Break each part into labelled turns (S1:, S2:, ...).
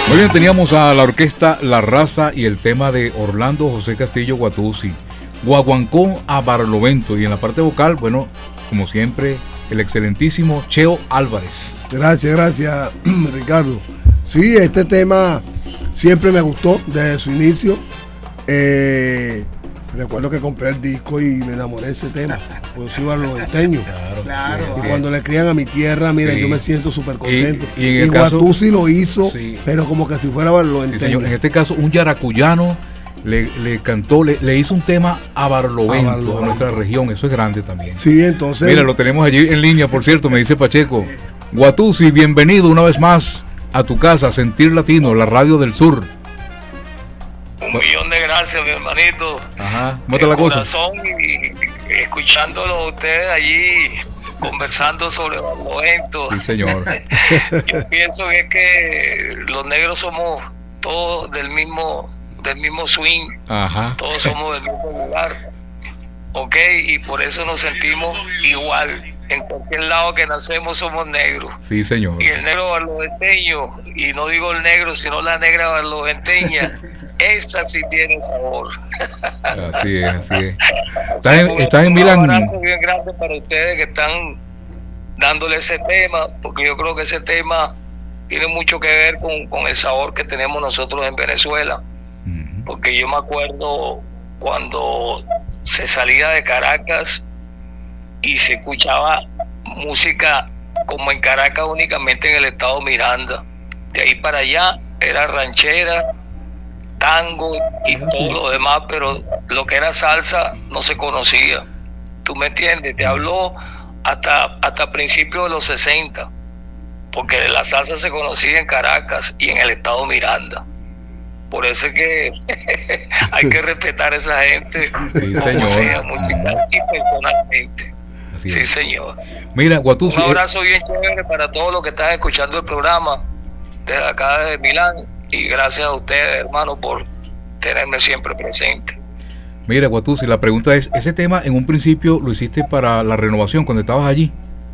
S1: Muy bien, teníamos a la orquesta La Raza y el tema de Orlando José Castillo Guatuzzi, Guaguancó a Barlovento, y en la parte vocal, bueno, como siempre, el excelentísimo Cheo Álvarez.
S2: Gracias, Ricardo. Sí, este tema siempre me gustó desde su inicio. Recuerdo que compré el disco y me enamoré de ese tema. Pues soy barloventeño.
S3: Claro.
S2: Y cuando le crían a mi tierra, mira, yo me siento súper contento.
S1: Y
S2: Guatuzzi lo hizo, pero como que si fuera barloventeño.
S1: Sí, señor. En este caso, un yaracuyano le cantó, le hizo un tema a Barlovento, a nuestra región. Eso es grande también.
S2: Sí, entonces.
S1: Mira, lo tenemos allí en línea, por cierto, me dice Pacheco. Guatuzzi, bienvenido una vez más a tu casa, Sentir Latino, la radio del sur.
S4: Un millón de gracias, mi hermanito.
S1: Ajá, ¿cómo está la cosa?
S4: Corazón, y escuchándolo a ustedes allí conversando sobre Barlovento.
S1: Sí, señor.
S4: Yo pienso que es que los negros somos todos del mismo swing.
S1: Ajá.
S4: Todos somos del mismo lugar. Ok, y por eso nos sentimos igual. En cualquier lado que nacemos somos negros.
S1: Sí, señor.
S4: Y el negro barloventeño, y no digo el negro, sino la negra barloventeña, esa sí tiene sabor.
S1: Así es, así es.
S4: Están
S1: en Milán.
S4: Un abrazo bien grande para ustedes que están dándole ese tema, porque yo creo que ese tema tiene mucho que ver con el sabor que tenemos nosotros en Venezuela. Porque yo me acuerdo cuando se salía de Caracas y se escuchaba música como en Caracas únicamente en el estado Miranda. De ahí para allá era ranchera, tango y todo lo demás, pero lo que era salsa no se conocía. ¿Tú me entiendes? Te habló hasta principios de los 60, porque la salsa se conocía en Caracas y en el estado Miranda. Por eso es que hay que respetar a esa gente,
S1: sí,
S4: como sea, musical y personalmente. Sí, señor.
S1: Mira, Guatuzzi,
S4: un abrazo bien chévere para todos los que están escuchando el programa desde acá de Milán, y gracias a ustedes, hermano, por tenerme siempre presente.
S1: Mira, Guatuzzi, la pregunta es, ¿ese tema en un principio lo hiciste para la renovación cuando estabas allí?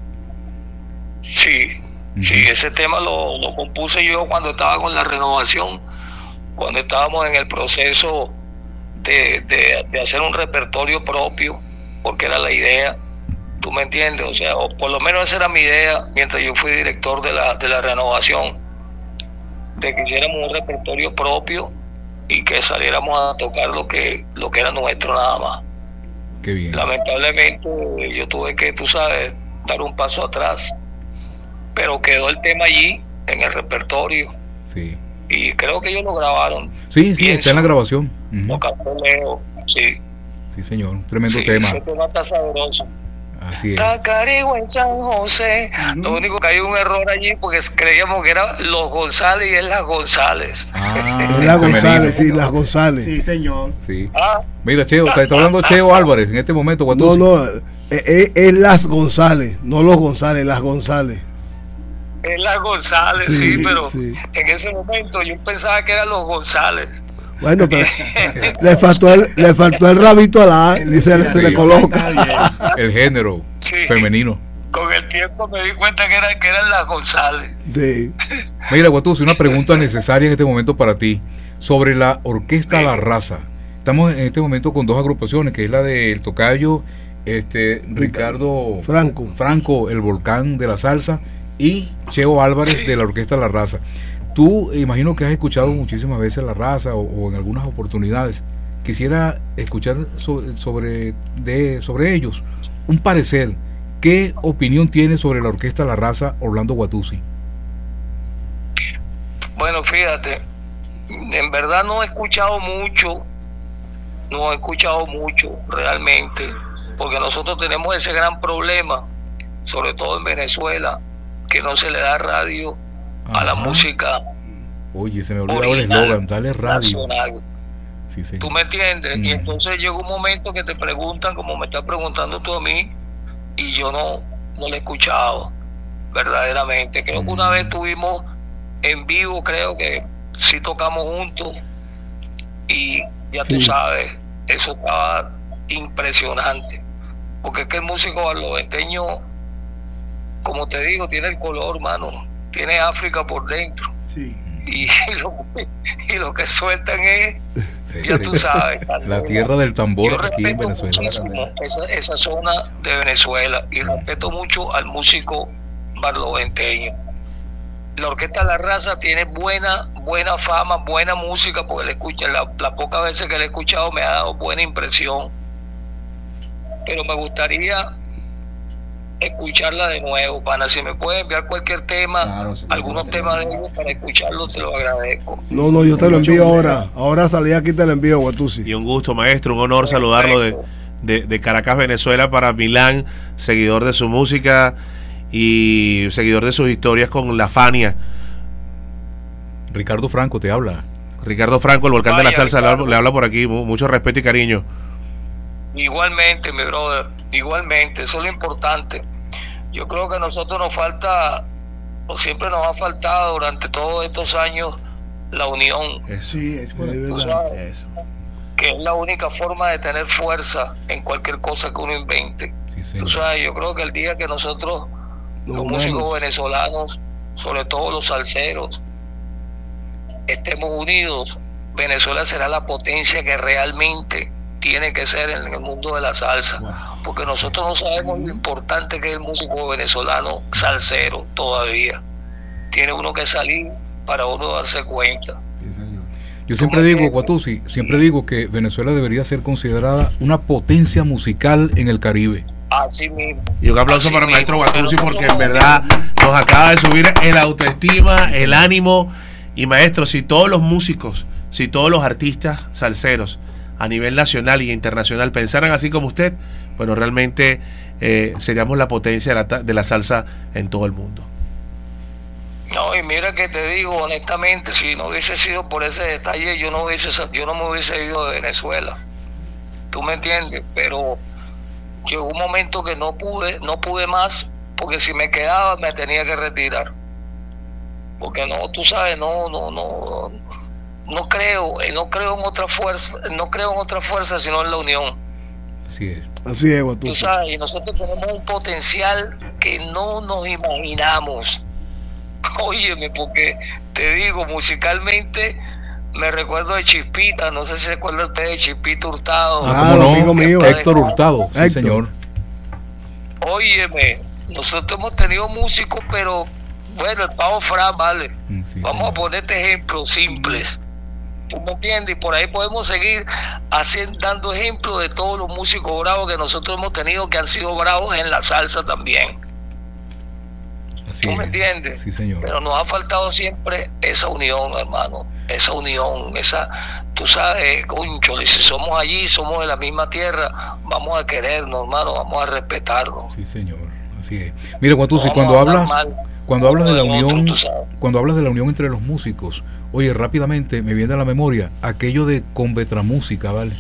S4: Sí, sí, ese tema lo compuse yo cuando estaba con la renovación, cuando estábamos en el proceso de hacer un repertorio propio, porque era la idea. ¿Tú me entiendes? O sea, o por lo menos esa era mi idea mientras yo fui director de la renovación, de que hiciéramos un repertorio propio y que saliéramos a tocar lo que era nuestro nada más.
S1: Qué bien.
S4: Lamentablemente yo tuve que, tú sabes, dar un paso atrás, pero quedó el tema allí en el repertorio.
S1: Sí.
S4: Y creo que ellos lo grabaron.
S1: Sí, está en la grabación.
S4: Lo cantó Leo, sí.
S1: Sí, señor, tremendo tema.
S4: Ese tema está sabroso.
S1: Así es.
S4: Tacarigua en San José. Lo único que hay un error allí porque creíamos que era Los González y es Las González.
S2: Es Las González, sí, Las González.
S3: Sí, señor.
S1: Sí. Mira, Cheo, está hablando Cheo Álvarez en este momento. Guatuzzi.
S2: No, es Las González, no Los González, Las González.
S4: Es Las González, sí, pero en ese momento yo pensaba que eran Los González.
S2: Bueno, pero le faltó el rabito a la A y se le coloca.
S1: El género femenino.
S4: Con el tiempo me di cuenta que eran Las González.
S2: Sí.
S1: Mira, Guatuzzi, una pregunta necesaria en este momento para ti sobre la orquesta La Raza. Estamos en este momento con dos agrupaciones, que es la del tocayo Ricardo Franco, el volcán de la salsa, y Cheo Álvarez de la orquesta La Raza. Tú imagino que has escuchado muchísimas veces La Raza o en algunas oportunidades. Quisiera escuchar sobre ellos un parecer. ¿Qué opinión tienes sobre la orquesta La Raza, Orlando Guatuzzi?
S4: Bueno, fíjate, en verdad no he escuchado mucho realmente, porque nosotros tenemos ese gran problema, sobre todo en Venezuela, que no se le da radio a la música.
S1: Oye, se me olvidó el eslogan, dale radio.
S4: Nacional.
S1: Sí, sí.
S4: ¿Tú me entiendes? Y entonces llega un momento que te preguntan, como me estás preguntando tú a mí, y yo no lo he escuchado verdaderamente. Creo que una vez estuvimos en vivo, creo que sí tocamos juntos, y ya tú sabes, eso estaba impresionante, porque es que el músico barloventeño, como te digo, tiene el color, mano, tiene África por dentro.
S3: Sí.
S4: y lo que sueltan es, ya tú sabes,
S1: la tierra del tambor aquí en Venezuela.
S4: Esa zona de Venezuela, y respeto mucho al músico barloventeño. La Orquesta La Raza tiene buena fama, buena música, porque las pocas veces que la he escuchado me ha dado buena impresión, pero me gustaría escucharla de nuevo, pana. Si me puedes enviar cualquier tema, claro, algunos temas de ellos para escucharlos, te lo agradezco.
S2: No, yo te lo envío ahora salí aquí, te lo envío, Watusi.
S3: Y un gusto, maestro, un honor saludarlo de Caracas, Venezuela, para Milán, seguidor de su música y seguidor de sus historias con la Fania.
S1: Ricardo Franco te habla.
S3: Ricardo Franco, el volcán de la salsa, le habla por aquí, mucho respeto y cariño.
S4: Igualmente, mi brother, igualmente, eso es lo importante. Yo creo que a nosotros nos falta, o siempre nos ha faltado durante todos estos años, la unión.
S2: Sí, es correcto.
S4: Eso. Que es la única forma de tener fuerza en cualquier cosa que uno invente. Sí, tú sabes, yo creo que el día que nosotros, los músicos venezolanos, sobre todo los salseros, estemos unidos, Venezuela será la potencia que realmente tiene que ser en el mundo de la salsa, porque nosotros no sabemos lo importante que es el músico venezolano salsero todavía. Tiene uno que salir para uno darse cuenta.
S1: Yo siempre digo, Watusi, que Venezuela debería ser considerada una potencia musical en el Caribe.
S4: Así mismo.
S3: Y un aplauso para el maestro Watusi, porque en verdad nos acaba de subir el autoestima, el ánimo. Y maestro, si todos los músicos, si todos los artistas salseros a nivel nacional e internacional pensaran así como usted, bueno, realmente seríamos la potencia de la salsa en todo el mundo.
S4: No, y mira que te digo honestamente, si no hubiese sido por ese detalle, yo no me hubiese ido de Venezuela. ¿Tú me entiendes? Pero llegó un momento que no pude más, porque si me quedaba me tenía que retirar. Porque no, tú sabes, no creo en otra fuerza, sino en la unión.
S1: Así es,
S2: Watusi.
S4: Tú sabes, y nosotros tenemos un potencial que no nos imaginamos. Óyeme, porque te digo, musicalmente me recuerdo de Chispita, no sé si se acuerdan ustedes de Chispita Hurtado.
S1: No, amigo mío, Héctor Hurtado, sí, señor.
S4: Óyeme, nosotros hemos tenido músicos, pero bueno, el Pavo Fran, vale. Sí, vamos a ponerte ejemplos simples. ¿Tú me entiendes? Y por ahí podemos seguir dando ejemplos de todos los músicos bravos que nosotros hemos tenido, que han sido bravos en la salsa también. ¿Tú me entiendes?
S1: Sí, señor.
S4: Pero nos ha faltado siempre esa unión, hermano. Esa unión, tú sabes, conchole, si somos allí, somos de la misma tierra, vamos a querernos, hermano, vamos a respetarnos.
S1: Sí, señor. Así es. Mira, Watusi, cuando hablas de la unión entre los músicos, oye, rápidamente me viene a la memoria aquello de Convetramúsica, ¿vale?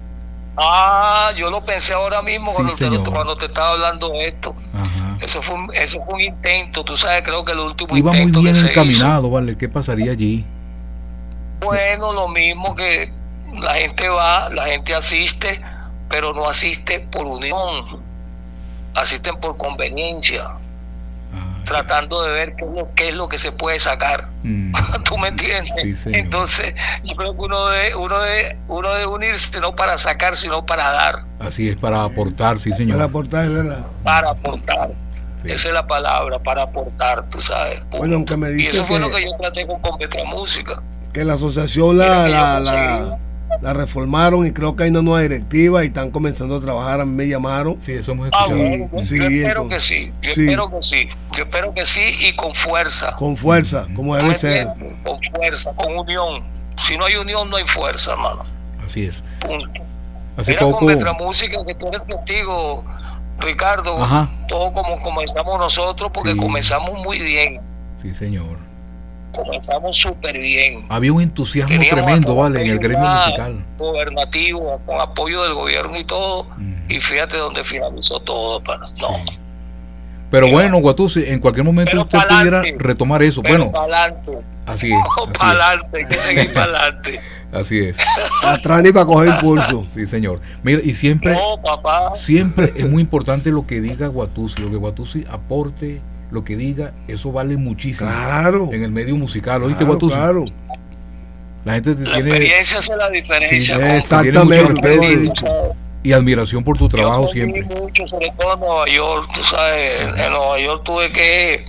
S4: Yo lo pensé ahora mismo, cuando te estaba hablando de esto. Ajá. Eso fue un intento, tú sabes, creo que el último
S1: iba
S4: intento
S1: muy bien
S4: que
S1: encaminado, hizo, ¿vale? ¿Qué pasaría allí?
S4: Bueno, lo mismo, que la gente va, la gente asiste, pero no asiste por unión, asisten por conveniencia, tratando de ver qué es lo que se puede sacar. ¿Tú me entiendes? Sí, entonces yo creo que uno debe unirse no para sacar, sino para dar.
S1: Así es, para aportar, sí, señor.
S2: Para aportar, es verdad.
S4: Para aportar. Sí. Esa es la palabra, para aportar, tú sabes.
S2: Bueno, aunque me dice,
S4: y eso fue lo que yo traté con Convetramúsica.
S2: Que la asociación la reformaron, y creo que hay una nueva directiva y están comenzando a trabajar. A mí me llamaron.
S1: Sí, eso hemos escuchado.
S4: Bueno, yo espero que sí. Yo espero que sí, y con fuerza.
S2: Con fuerza, como debe ser.
S4: Con fuerza, con unión. Si no hay unión, no hay fuerza, hermano.
S1: Así es.
S4: Punto.
S1: Hace
S4: Mira,
S1: poco...
S4: con nuestra música, que tú eres testigo, Ricardo, todo como comenzamos nosotros, porque comenzamos muy bien.
S1: Sí, señor.
S4: Comenzamos súper bien.
S1: Había un entusiasmo tremendo, ¿vale? En el gremio musical.
S4: Gobernativo, con apoyo del gobierno y todo. Y fíjate dónde finalizó todo, para. No.
S1: Sí. Pero bueno, Watusi, en cualquier momento usted pudiera retomar eso. Bueno, así es.
S4: Para adelante, hay que seguir para adelante.
S1: Así es.
S2: Atrás ni para coger impulso.
S1: Sí, señor. Mira, y siempre es muy importante lo que diga Watusi, lo que Watusi aporte lo que diga, eso vale muchísimo.
S2: Claro.
S1: En el medio musical, ¿oíste,
S2: Claro,
S1: Guatusi?
S2: claro.
S1: La gente
S4: La
S1: tiene
S4: experiencia hace la diferencia.
S1: Sí,
S2: exactamente,
S1: tiene mucho
S2: usted lo ha dicho.
S1: y admiración por tu trabajo
S4: Yo aprendí
S1: siempre.
S4: mucho, sobre todo en Nueva York, tú sabes, en Nueva York tuve que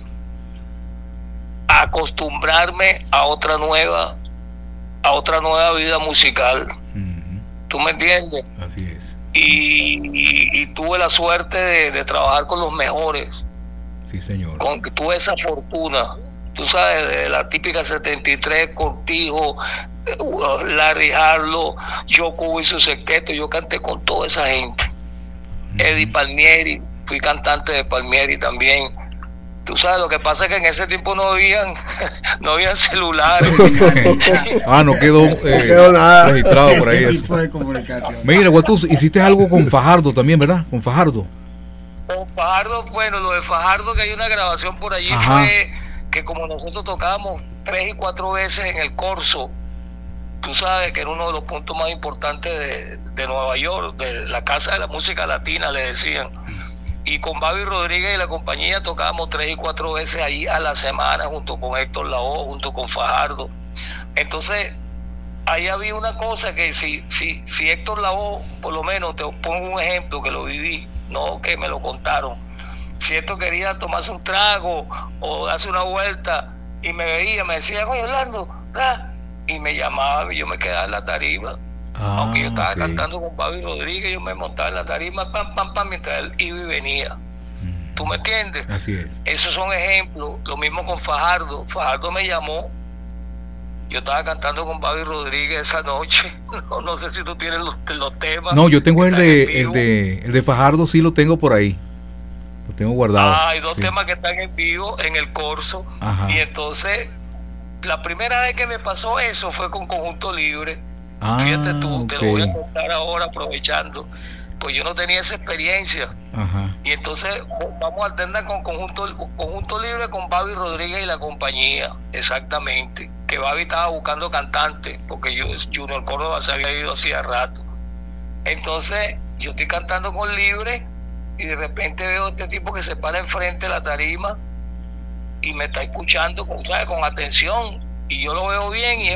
S4: acostumbrarme a otra nueva vida musical. ¿Tú me entiendes?
S1: Así es.
S4: Y tuve la suerte de trabajar con los mejores.
S1: Sí, señor.
S4: Tuve esa fortuna, tú sabes, de la típica 73, Cortijo, Larry Harlow, Yoko y su sexteto. Yo canté con toda esa gente. Eddie Palmieri, fui cantante de Palmieri también. Tú sabes, lo que pasa es que en ese tiempo no habían celulares.
S1: No quedó,
S2: nada
S1: registrado por ahí.
S5: Ese tipo de comunicación.
S1: Mira, Guatus, hiciste algo con Fajardo también, ¿verdad? Con Fajardo.
S4: Con Fajardo, bueno, lo de Fajardo, que hay una grabación por allí,
S1: Ajá.
S4: fue que como nosotros tocamos 3 y 4 veces en el Corso, tú sabes que era uno de los puntos más importantes de Nueva York, de la Casa de la Música Latina, le decían. Y con Babi Rodríguez y la compañía tocábamos 3 y 4 veces ahí a la semana, junto con Héctor Lavoe, junto con Fajardo. Entonces, ahí había una cosa que si Héctor Lavoe, por lo menos te pongo un ejemplo que lo viví, no que me lo contaron. Si Héctor quería tomarse un trago o darse una vuelta y me veía, me decía, oye, Orlando, y me llamaba y yo me quedaba en la tarima. Aunque yo estaba cantando con Babi Rodríguez, yo me montaba en la tarima, pam, pam, pam, mientras él iba y venía. ¿Tú me entiendes?
S1: Así es.
S4: Esos son ejemplos. Lo mismo con Fajardo. Fajardo me llamó. Yo estaba cantando con Babi Rodríguez esa noche. No sé si tú tienes los temas.
S1: No, yo tengo el de Fajardo, sí lo tengo por ahí. Lo tengo guardado.
S4: Hay 2 temas que están en vivo en el Corso.
S1: Ajá.
S4: Y entonces, la primera vez que me pasó eso fue con Conjunto Libre. Fíjate tú, te lo voy a contar ahora aprovechando. Pues yo no tenía esa experiencia.
S1: Ajá.
S4: Y entonces vamos a alternar con Conjunto Libre con Babi Rodríguez y la compañía. Exactamente. Que Babi estaba buscando cantantes, porque Junior Córdoba se había ido hacía rato. Entonces yo estoy cantando con Libre y de repente veo a este tipo que se para enfrente de la tarima y me está escuchando con atención. Y yo lo veo bien y